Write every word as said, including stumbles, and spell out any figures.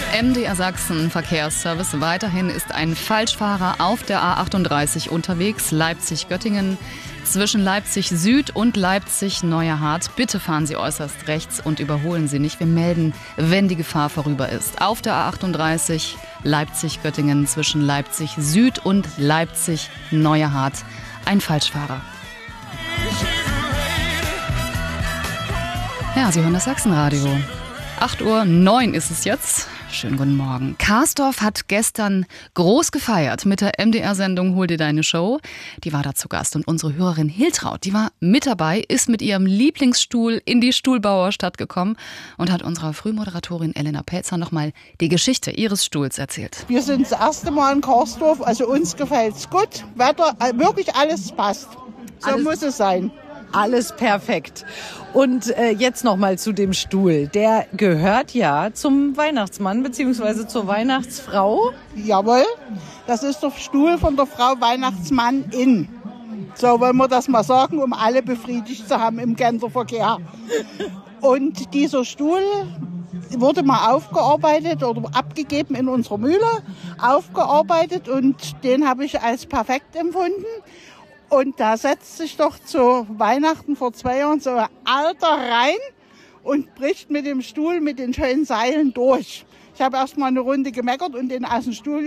M D R Sachsen Verkehrsservice. Weiterhin ist ein Falschfahrer auf der A achtunddreißig unterwegs, Leipzig-Göttingen. Zwischen Leipzig Süd und Leipzig Neuerhardt. Bitte fahren Sie äußerst rechts und überholen Sie nicht. Wir melden, wenn die Gefahr vorüber ist. Auf der A achtunddreißig Leipzig-Göttingen zwischen Leipzig Süd und Leipzig Neuerhardt. Ein Falschfahrer. Ja, Sie hören das Sachsenradio. acht Uhr neun ist es jetzt. Schönen guten Morgen. Karsdorf hat gestern groß gefeiert mit der M D R-Sendung Hol dir deine Show. Die war da zu Gast und unsere Hörerin Hiltraud, die war mit dabei, ist mit ihrem Lieblingsstuhl in die Stuhlbauerstadt gekommen und hat unserer Frühmoderatorin Elena Pelzer nochmal die Geschichte ihres Stuhls erzählt. Wir sind das erste Mal in Karsdorf, also uns gefällt's gut. Wetter, wirklich alles passt. So alles muss es sein. Alles perfekt. Und äh, jetzt noch mal zu dem Stuhl. Der gehört ja zum Weihnachtsmann bzw. zur Weihnachtsfrau. Jawohl, das ist der Stuhl von der Frau Weihnachtsmann-in. So wollen wir das mal sagen, um alle befriedigt zu haben im Genderverkehr. Und dieser Stuhl wurde mal aufgearbeitet oder abgegeben in unserer Mühle, aufgearbeitet und den habe ich als perfekt empfunden. Und da setzt sich doch zu Weihnachten vor zwei Jahren so ein Alter rein und bricht mit dem Stuhl, mit den schönen Seilen durch. Ich habe erst mal eine Runde gemeckert und den aus dem Stuhl